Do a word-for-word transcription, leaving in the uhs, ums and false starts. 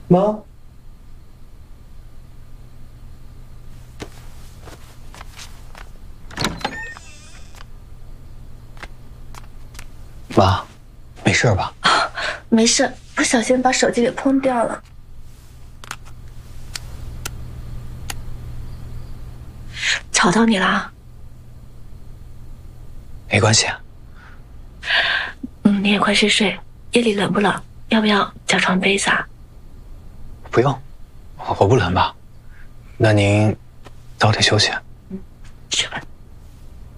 妈，妈，没事吧？ 啊，没事，不小心把手机给碰掉了。吵到你啦？ 没关系。 嗯，你也快睡睡，夜里冷不冷？要不要加床被子啊？ 不用，我不冷吧？那您早点休息。 去吧。